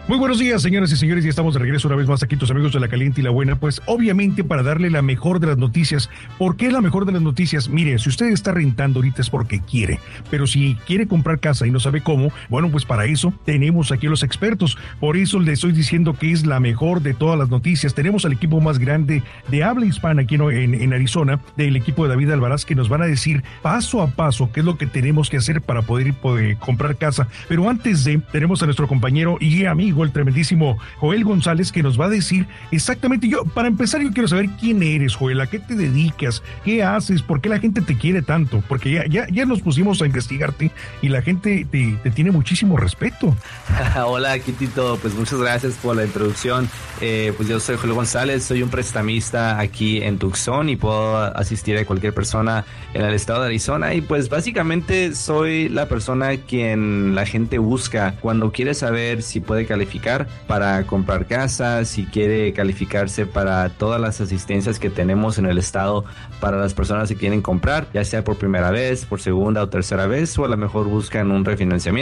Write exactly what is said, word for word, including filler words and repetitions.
Muy buenos días, señoras y señores, y estamos de regreso una vez más aquí, tus amigos de La Caliente y La Buena, pues obviamente para darle la mejor de las noticias. ¿Por qué la mejor de las noticias? Mire, si usted está rentando ahorita es porque quiere, pero si quiere comprar casa y no sabe cómo, bueno, pues para eso tenemos aquí a los expertos. Por eso le estoy diciendo que es la mejor de todas las noticias. Tenemos al equipo más grande de habla hispana aquí en, en Arizona, del equipo de David Alvaraz, que nos van a decir paso a paso qué es lo que tenemos que hacer para poder, poder comprar casa. Pero antes de, tenemos a nuestro compañero y amigo, el tremendísimo Joel González, que nos va a decir exactamente. Yo, para empezar, yo quiero saber quién eres, Joel, a qué te dedicas, qué haces, por qué la gente te quiere tanto, porque ya, ya, ya nos pusimos a investigarte y la gente te, te tiene muchísimo respeto. Hola, Quitito, pues muchas gracias por la introducción. Eh, pues yo soy Joel González, soy un prestamista aquí en Tucson y puedo asistir a cualquier persona en el estado de Arizona, y pues básicamente soy la persona quien la gente busca cuando quiere saber si puede calificar para comprar casa, si quiere calificarse para todas las asistencias que tenemos en el estado para las personas que quieren comprar, ya sea por primera vez, por segunda o tercera vez, o a lo mejor buscan un refinanciamiento.